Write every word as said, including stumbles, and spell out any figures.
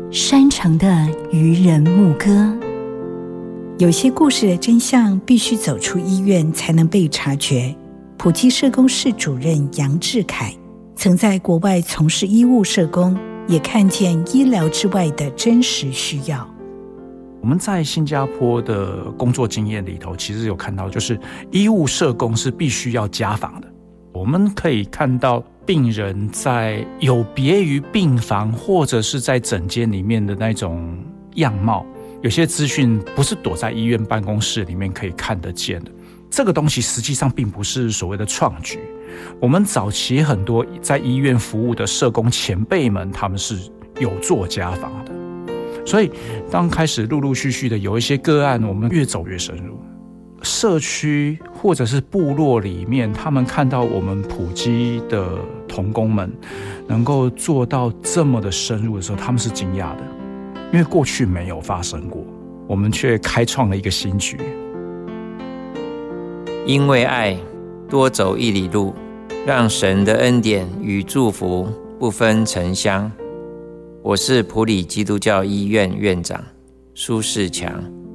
山城的渔人牧歌。有些故事的真相必须走出医院才能被察觉。普济社工室主任杨志凯曾在国外从事医务社工，也看见医疗之外的真实需要。 我们在新加坡的工作经验里头，其实有看到，就是医务社工是必须要家访的。我们可以看到病人在有别于病房或者是在诊间里面的那种样貌，有些资讯不是躲在医院办公室里面可以看得见的。这个东西实际上并不是所谓的创举，我们早期很多在医院服务的社工前辈们，他们是有做家访的。所以当开始陆陆续续的有一些个案，我们越走越深入社区或者是部落里面，他们看到我们普济的同工们能够做到这么的深入的时候，他们是惊讶的，因为过去没有发生过，我们却开创了一个新局。 因为爱，多走一里路，让神的恩典与祝福不分城乡。我是埔里基督教医院院长苏世强。